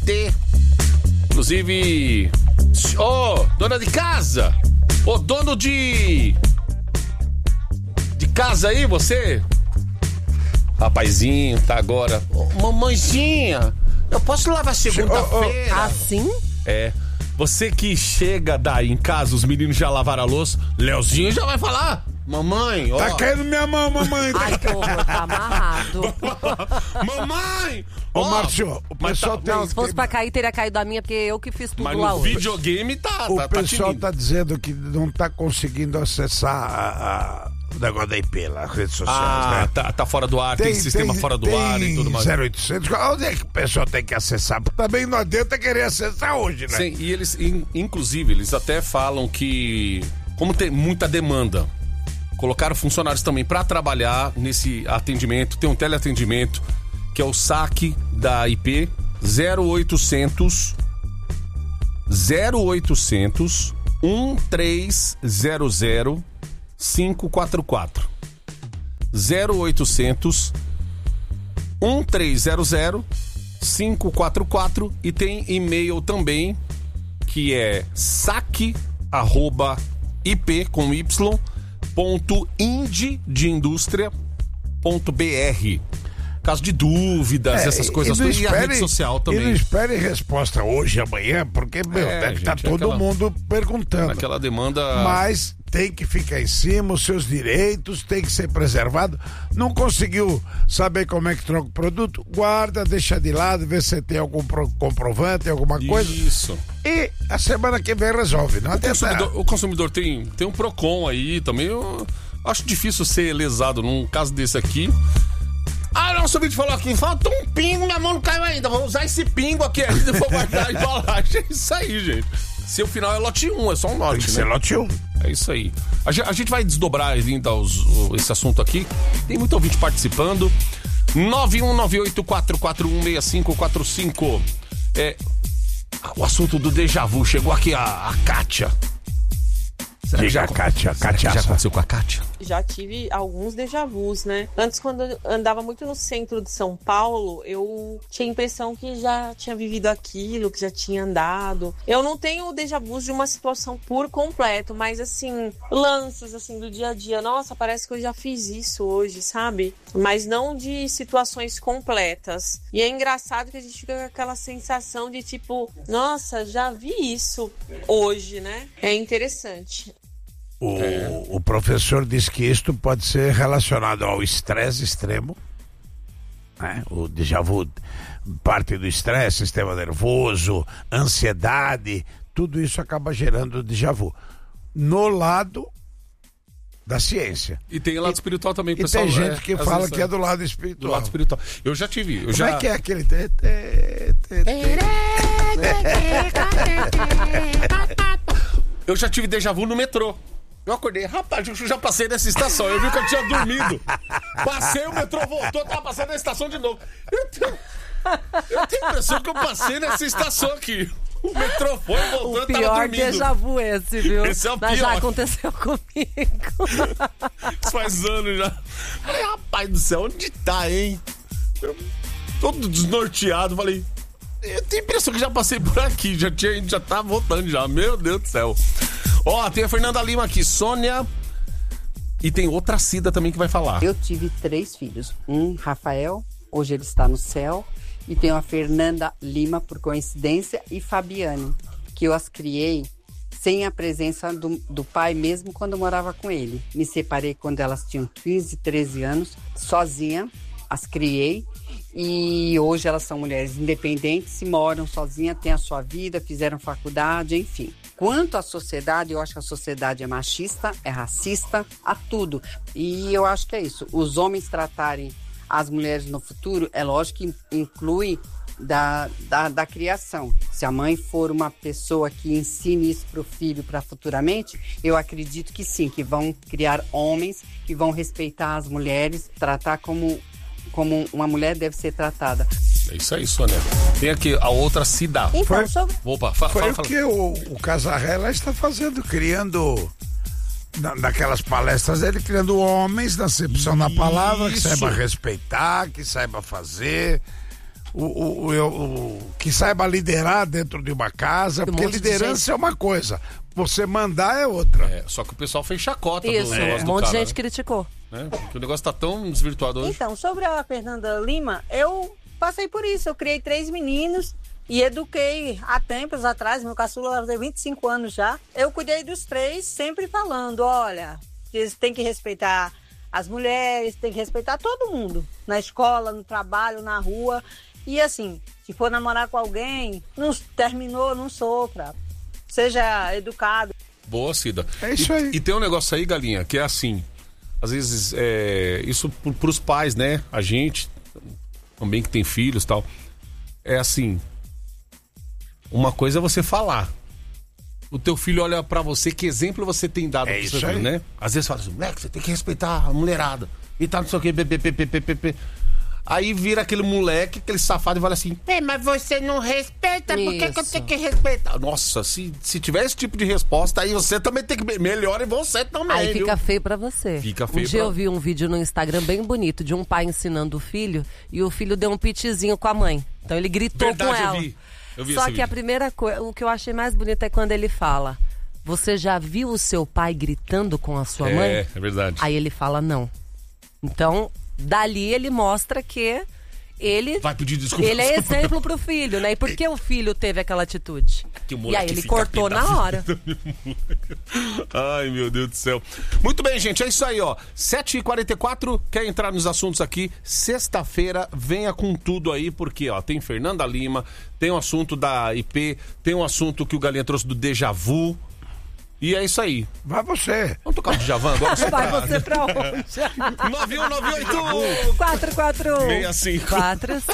IT. Inclusive, dona de casa, dono de casa aí, você? Rapazinho, tá agora. Mamãezinha, eu posso lavar segunda-feira? Assim? Você que chega daí em casa, os meninos já lavaram a louça, Leozinho já vai falar. Mamãe, ó. Tá caindo minha mão, mamãe. Ai, que horror, tá amarrado. Mamãe! Ô, Márcio, o pessoal tem... Não, se fosse pra cair, teria caído a minha, porque eu que fiz tudo Mas lá no hoje. videogame tá. O pessoal tá dizendo que não tá conseguindo acessar o negócio da IP lá, as redes sociais, né? Tá fora do ar, tem sistema fora do ar e tudo mais. 0800, onde é que o pessoal tem que acessar? Porque também não adianta querer acessar hoje, né? Sim, e eles, inclusive, eles até falam que, como tem muita demanda, colocaram funcionários também para trabalhar nesse atendimento. Tem um teleatendimento que é o saque da IP 0800 1300 544 0800 1300 544 e tem e-mail também que é saque@ip com y.ind.industria.br. Caso de dúvidas, essas coisas todas. E a rede social também. E não espere resposta hoje, amanhã, porque, deve estar todo mundo perguntando. Aquela demanda... Mas tem que ficar em cima, os seus direitos tem que ser preservado. Não conseguiu saber como é que troca o produto? Guarda, deixa de lado, vê se tem algum comprovante, alguma coisa. Isso. E a semana que vem resolve. Não o consumidor tem um PROCON aí também. Eu acho difícil ser lesado num caso desse aqui. Nosso vídeo falou aqui, falta um pingo, minha mão não caiu ainda. Vou usar esse pingo aqui ainda e vou guardar a embalagem. É isso aí, gente. Se o final é lote 1, é só um lote, tem que ser lote 1. É isso aí. A gente vai desdobrar ainda esse assunto aqui. Tem muito ouvinte participando. 919844416545. O assunto do déjà vu. Chegou aqui a Kátia. Diga, Kátia. Já aconteceu com a Kátia? Já tive alguns déjà vus, né? Antes, quando eu andava muito no centro de São Paulo, eu tinha a impressão que já tinha vivido aquilo, que já tinha andado. Eu não tenho déjà vus de uma situação por completo, mas assim, lances assim do dia a dia. Nossa, parece que eu já fiz isso hoje, sabe? Mas não de situações completas. E é engraçado que a gente fica com aquela sensação de tipo, nossa, já vi isso hoje, né? É interessante. O professor diz que isto pode ser relacionado ao estresse extremo, né? O déjà vu parte do estresse, sistema nervoso, ansiedade, tudo isso acaba gerando déjà vu. No lado da ciência. E tem lado espiritual também, pessoal. E tem gente que fala que é do lado espiritual. Do lado espiritual. Eu já tive. Como é que é aquele... Eu já tive déjà vu no metrô. Eu acordei, rapaz, eu já passei nessa estação. Eu vi que eu tinha dormido. Passei, o metrô voltou, tava passando na estação de novo. Eu tenho a impressão que eu passei nessa estação aqui. O metrô foi, voltou, o pior déjà vu esse, viu? Esse é o Mas pior. já aconteceu comigo. Isso faz anos já. Falei, rapaz do céu, onde tá, hein? Eu, todo desnorteado, falei... Eu tenho a impressão que já passei por aqui, já tá voltando já, meu Deus do céu. Tem a Fernanda Lima aqui, Sônia, e tem outra Cida também que vai falar. Eu tive 3 filhos, Rafael, hoje ele está no céu, e tenho a Fernanda Lima, por coincidência, e Fabiane, que eu as criei sem a presença do pai, mesmo quando eu morava com ele. Me separei quando elas tinham 15, 13 anos, sozinha, as criei. E hoje elas são mulheres independentes, moram sozinhas, têm a sua vida, fizeram faculdade, enfim. Quanto à sociedade, eu acho que a sociedade é machista, é racista, a tudo. E eu acho que é isso. Os homens tratarem as mulheres no futuro, é lógico que inclui da criação. Se a mãe for uma pessoa que ensine isso para o filho para futuramente, eu acredito que sim, que vão criar homens que vão respeitar as mulheres, tratar como uma mulher deve ser tratada. É isso aí, Sônia. Tem aqui a outra Cida. Então, Opa, foi o que o Casarrela está fazendo, criando naquelas palestras dele, criando homens na acepção da palavra, que saiba respeitar, que saiba fazer. que saiba liderar dentro de uma casa, porque liderança é uma coisa, você mandar é outra. Só que o pessoal fez chacota Isso, do negócio um monte do de cara, gente criticou. né? Porque o negócio tá tão desvirtuado hoje. Então, sobre a Fernanda Lima, eu passei por isso. Eu criei 3 meninos e eduquei há tempos atrás. Meu caçula tem 25 anos já. Eu cuidei dos 3, sempre falando, olha, eles têm que respeitar as mulheres, tem que respeitar todo mundo. Na escola, no trabalho, na rua. E assim, se for namorar com alguém, não terminou, não sofra. Seja educado. Boa, Cida. É isso aí. E tem um negócio aí, Galinha, que é assim, às vezes, isso pros pais, né? A gente, também que tem filhos e tal, é assim, uma coisa é você falar. O teu filho olha pra você, que exemplo você tem dado pro seu filho, né? Às vezes fala assim, moleque, você tem que respeitar a mulherada. E tá não sei o que, Aí vira aquele moleque, aquele safado e fala assim, mas você não respeita, por que eu tenho que respeitar? Nossa, se tiver esse tipo de resposta, aí você também tem que... Melhora você também, Aí viu? fica feio pra você. Fica feio Um dia eu vi um vídeo no Instagram bem bonito de um pai ensinando o filho e o filho deu um pitizinho com a mãe. Então ele gritou Verdade, com ela. Eu vi Só esse que vídeo. a primeira coisa, o que eu achei mais bonito é quando ele fala, você já viu o seu pai gritando com a sua mãe? É verdade. Aí ele fala não. Então, dali ele mostra que ele Vai pedir desculpa. Ele é exemplo pro filho, né? E por que o filho teve aquela atitude? Que o E moleque aí ele fica cortou pé na da hora. Ai, meu Deus do céu. Muito bem, gente, é isso aí, ó. 7h44, quer entrar nos assuntos aqui? Sexta-feira, venha com tudo aí, porque, ó, tem Fernanda Lima, tem o assunto da IP, tem um assunto que o Galinha trouxe do déjà vu. E é isso aí. Vai você. Vamos tocar o Djavan agora? Vai você pra onde? 9198 446 65. 45